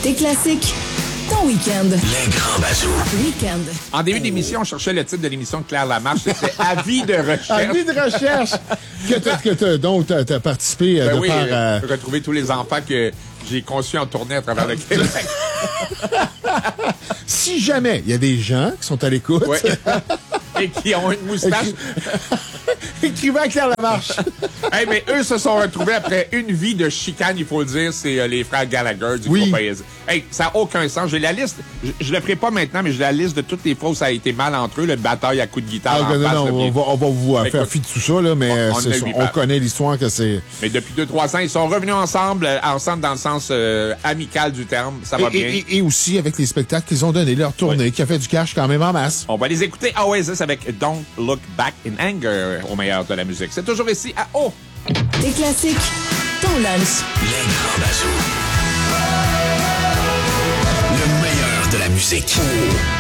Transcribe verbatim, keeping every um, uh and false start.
Tes classiques, ton week-end. Les grands bazous. Week-end. En début d'émission, on cherchait le titre de l'émission de Claire Lamarche. C'était Avis de recherche. Avis de recherche que t'as, que t'as, dont tu as participé euh, Ben de oui, par... euh, euh, retrouver tous les enfants que j'ai conçus en tournée à travers le Québec. Si jamais il y a des gens qui sont à l'écoute... Ouais. Et qui ont une moustache. Écrivez à Claire Lamarche. Hey, mais eux se sont retrouvés après une vie de chicane, il faut le dire. C'est euh, les frères Gallagher du Oui. groupe Oasis. Hey, ça n'a aucun sens. J'ai la liste. Je, je le ferai pas maintenant, mais j'ai la liste de toutes les fois où ça a été mal entre eux, le bataille à coups de guitare Ah, en non, face. non, là, on, puis- va, on va vous euh, faire Écoute, fi de tout ça, là, mais on- on c'est a ça, huit on pages. connaît l'histoire que c'est... Mais depuis deux trois ans, ils sont revenus ensemble, euh, ensemble dans le sens euh, amical du terme. Ça va Et, bien. et, et aussi avec les spectacles qu'ils ont donnés, leur tournée, Ouais. qui a fait du cash quand même en masse. On va les écouter Oasis avec Don't Look Back in Anger au meilleur de la musique. C'est toujours ici à O. Tes classiques, ton lunch. Les grands bazous. Le meilleur de la musique.